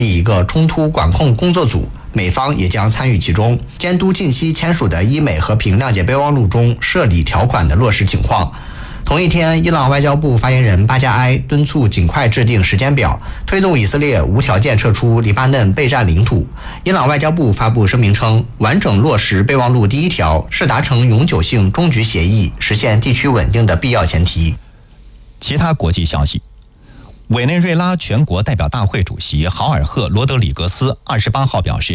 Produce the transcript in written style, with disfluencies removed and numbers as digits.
一个冲突管控工作组，美方也将参与其中，监督近期签署的伊美和平谅解备忘录中涉理条款的落实情况。同一天，伊朗外交部发言人巴加埃敦促尽快制定时间表，推动以色列无条件撤出黎巴嫩备战领土。伊朗外交部发布声明称，完整落实备忘录第1条是达成永久性终局协议、实现地区稳定的必要前提。 其他国际消息。委内瑞拉全国代表大会主席豪尔赫·罗德里格斯28号表示，